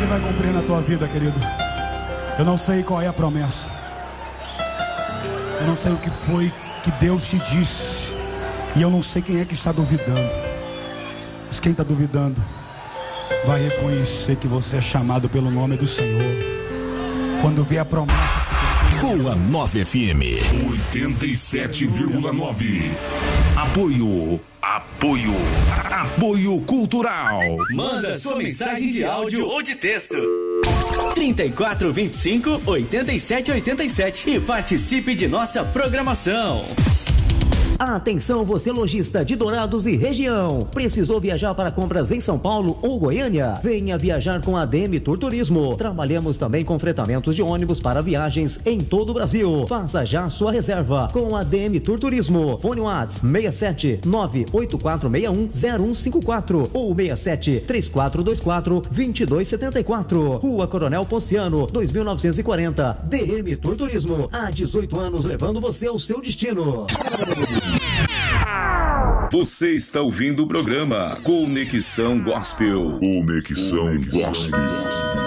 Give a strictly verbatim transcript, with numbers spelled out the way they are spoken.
Ele vai cumprir na tua vida, querido. Eu não sei qual é a promessa. Eu não sei o que foi que Deus te disse. E eu não sei quem é que está duvidando. Mas quem está duvidando vai reconhecer que você é chamado pelo nome do Senhor. Quando vier a promessa. Boa nove F M oitenta e sete vírgula nove. Apoio, apoio, apoio cultural. Manda sua mensagem de áudio ou de texto. trinta e quatro, vinte e cinco, oitenta e sete, oitenta e sete e participe de nossa programação. Atenção você lojista de Dourados e região. Precisou viajar para compras em São Paulo ou Goiânia? Venha viajar com a D M Tour Turismo. Trabalhamos também com fretamentos de ônibus para viagens em todo o Brasil. Faça já sua reserva com a D M Tour Turismo. Fone WhatsApp seis sete nove oito quatro seis um zero um cinco quatro ou seis sete três quatro dois quatro dois dois sete quatro. Rua Coronel Ponciano, dois mil novecentos e quarenta. D M Tour Turismo. Há dezoito anos levando você ao seu destino. Você está ouvindo o programa Conexão Gospel. Conexão Gospel.